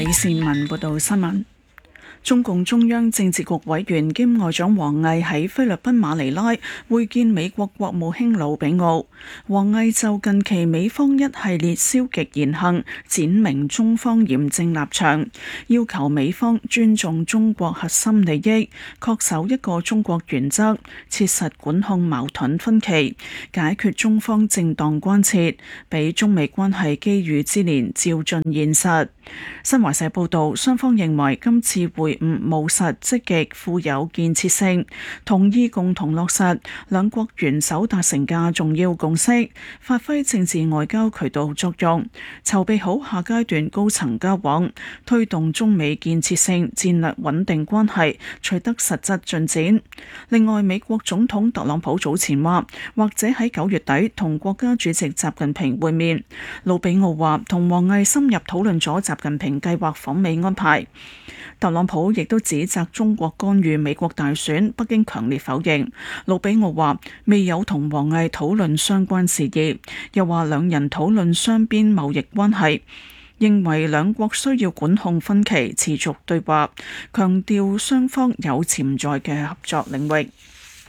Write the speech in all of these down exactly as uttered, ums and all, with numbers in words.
李善文報道新聞。中共中央政治局委員兼外長王毅喺菲律賓馬尼拉會見美國國務卿魯比奧。王毅就近期美方一系列消極言行，闡明中方嚴正立場，要求美方尊重中國核心利益，恪守一個中國原則，切實管控矛盾分歧，解決中方正當關切，俾中美關係機遇之年照進現實。新華社報道，雙方認為今次會晤務實、積極、富有建設性，同意共同落實兩國元首達成嘅重要共識，發揮政治外交渠道作用，籌備好下階段高層交往，推動中美建設性戰略穩定關係取得實質進展。另外，美國總統特朗普早前話，或者喺九月底同國家主席習近平會面。魯比奧話，同王毅深入討論咗習近平計劃訪美安排。特朗普亦都指責中國干預美國大選，北京強烈否認。魯比奧話未有同王毅討論相關事宜，又話兩人討論雙邊貿易關係，認為兩國需要管控分歧，持續對話，強調雙方有潛在嘅合作領域。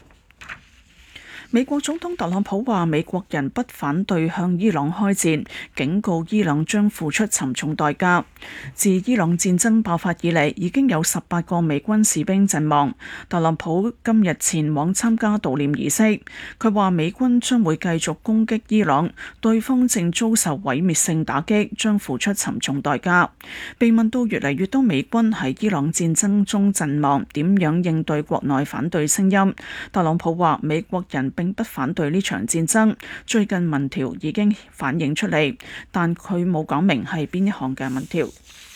美國總統特朗普話美國人不反對向伊朗開戰，警告伊朗將付出沉重代價。自伊朗戰爭爆發以嚟，已經有十八個美軍士兵陣亡。特朗普今日前往參加悼念儀式，佢話美軍將會繼續攻擊伊朗，對方正遭受毀滅性打擊，將付出沉重代價。被問到越嚟越多美軍喺伊朗戰爭中陣亡，點樣應對國內反對聲音？特朗普話美國人並不反對呢場戰爭，最近民調已經反映出嚟，但佢冇講明係邊一項嘅民調。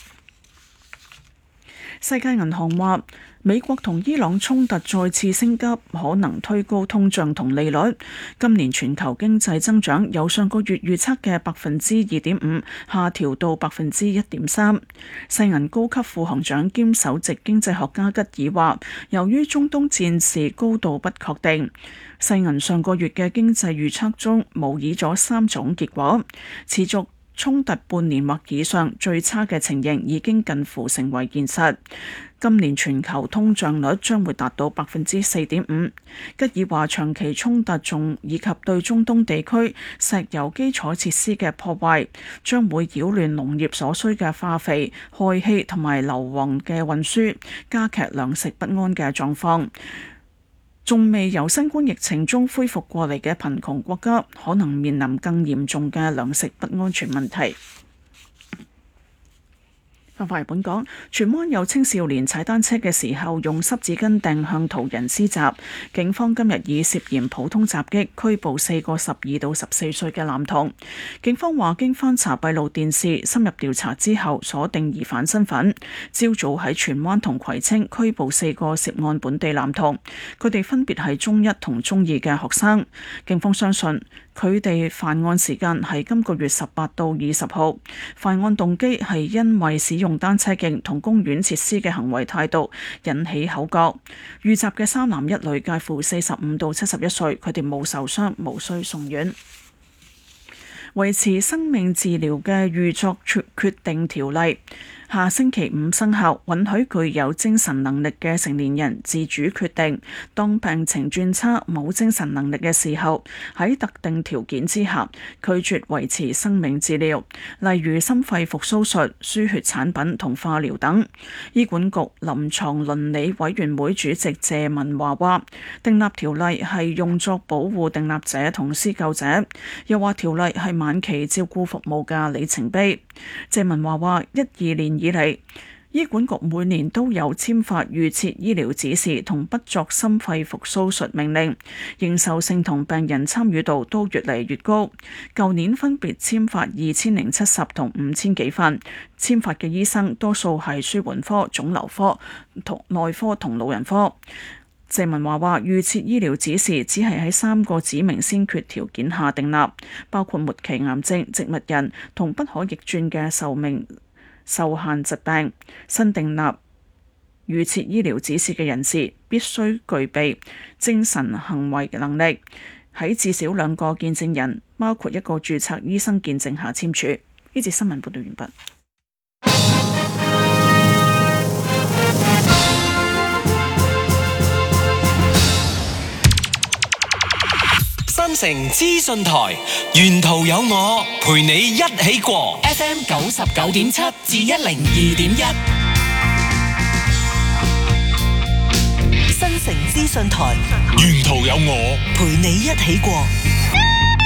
世界銀行話，美國同伊朗衝突再次升級，可能推高通脹同利率。今年全球經濟增長由上個月預測嘅百分之二點五下調到百分之一點三。世銀高級副行長兼首席經濟學家吉爾話，由於中東戰事高度不確定，世銀上個月嘅經濟預測中模擬咗三種結果，持續衝突半年或以上，最差嘅情形已經近乎成為現實。今年全球通脹率將會達到百分之四點五。吉爾話，長期衝突仲以及對中東地區石油基礎設施嘅破壞，將會擾亂農業所需嘅化肥、氦氣同埋硫磺嘅運輸，加劇糧食不安嘅狀況。仲未由新冠疫情中恢復過嚟嘅貧窮國家，可能面臨更嚴重嘅糧食不安全問題。翻返嚟本港，荃灣有青少年踩單車嘅時候用濕紙巾掟向途人施襲，警方今日以涉嫌普通襲擊拘捕四個十二到十四歲嘅男童。警方話經翻查閉路電視，深入調查之後鎖定疑犯身份，朝早喺荃灣同葵青拘捕四個涉案本地男童，佢哋分別係中一同中二嘅學生。警方相信佢哋犯案時間係今個月十八到二十號，犯案動機係因為使用單車徑同公園設施嘅行為態度引起口角。遇襲嘅三男一女介乎四十五到七十一歲，佢哋冇受傷，無需送院。維持生命治療嘅預作決定條例下星期五生效，允許具有精神能力嘅成年人自主決定，當病情轉差、冇精神能力嘅時候，喺特定條件之下拒絕維持生命治療，例如心肺復甦術、輸血產品同化療等。醫管局臨床倫理委員會主席謝文華話，訂立條例係用作保護訂立者同施救者，又話條例係晚期照顧服務嘅里程碑。謝文華話，一二年以嚟，醫管局每年都有簽發預設醫療指示同不作心肺復甦術命令，認受性同病人參與度都越嚟越高。舊年分別簽發二千零七十同五千幾份，簽發嘅醫生多數係舒緩科、腫瘤科、同內科同老人科。謝文華話，預設醫療指示只係喺三個指明先決條件下訂立，包括末期癌症、植物人同不可逆轉嘅壽命受限疾病。新訂立預設醫療指示嘅人士必須具備精神行為能力，喺至少兩個見證人，包括一個註冊醫生見證下簽署。呢節新聞報道完畢。 城資訊台，沿途有我陪你一起過 F M 九十九點七至一零二點一，新城資訊台， 沿途有我陪你一起過。